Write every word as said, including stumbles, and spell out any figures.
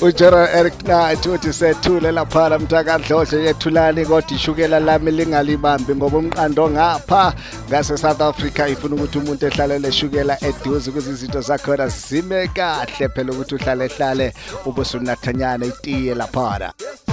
uJohn Eric Knight uthi sethule lapha mntakadloshe yethulani kodwa ishukela lami lingalibambi ngoba umqando ngapha ngase South Africa ifuna ukuthi umuntu ehlale leshukela eduze ukuze izinto zakhona zime kahle phela ukuthi uhlale hlale ubusunathanyana itiye lapha.